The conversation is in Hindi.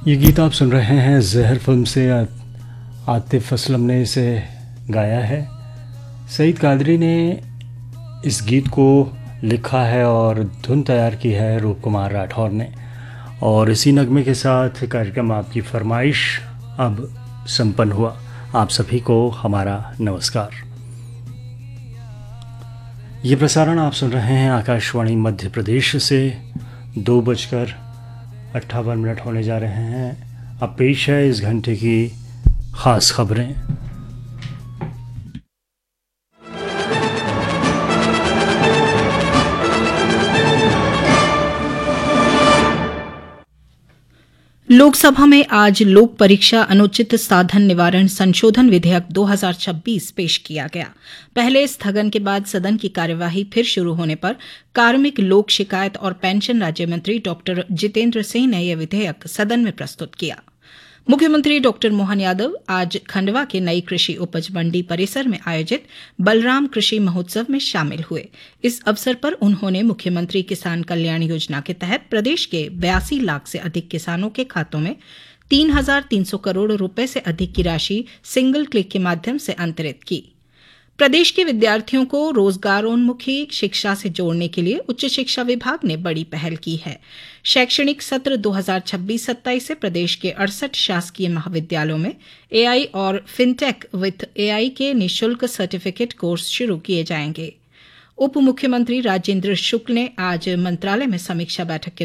ये गीत आप सुन रहे हैं ज़हर फिल्म से। आतिफ असलम ने इसे गाया है। सईद कादरी ने इस गीत को लिखा है और धुन तैयार की है रूप कुमार राठौर ने। और इसी नगमे के साथ कार्यक्रम आपकी फरमाइश अब संपन्न हुआ। आप सभी को हमारा नमस्कार। ये प्रसारण आप सुन रहे हैं आकाशवाणी मध्य प्रदेश से। 2:58 होने जा रहे हैं। अब पेश है इस घंटे की ख़ास खबरें। लोकसभा में आज लोक परीक्षा अनुचित साधन निवारण संशोधन विधेयक 2026 पेश किया गया। पहले स्थगन के बाद सदन की कार्यवाही फिर शुरू होने पर कार्मिक, लोक शिकायत और पेंशन राज्य मंत्री डॉ जितेंद्र सिंह ने यह विधेयक सदन में प्रस्तुत किया। मुख्यमंत्री डॉ मोहन यादव आज खंडवा के नई कृषि उपज मंडी परिसर में आयोजित बलराम कृषि महोत्सव में शामिल हुए। इस अवसर पर उन्होंने मुख्यमंत्री किसान कल्याण योजना के तहत प्रदेश के 82 लाख से अधिक किसानों के खातों में 3,300 करोड़ रुपए से अधिक की राशि सिंगल क्लिक के माध्यम से अंतरित की। प्रदेश के विद्यार्थियों को रोजगारोन्मुखी शिक्षा से जोड़ने के लिए उच्च शिक्षा विभाग ने बड़ी पहल की है। शैक्षणिक सत्र 2026-27 से प्रदेश के 68 शासकीय महाविद्यालयों में एआई और फिनटेक विथ एआई के निःशुल्क सर्टिफिकेट कोर्स शुरू किए जाएंगे। उप मुख्यमंत्री राजेंद्र शुक्ल ने आज मंत्रालय में समीक्षा बैठक के